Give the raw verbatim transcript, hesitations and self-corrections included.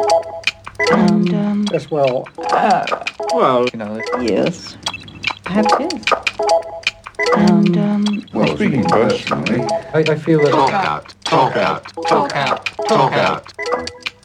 And, um, Yes, well, uh, well, you know, yes, perhaps yes. And, um, Well, speaking personally, I, I feel that Talk out, talk out, talk out, talk out.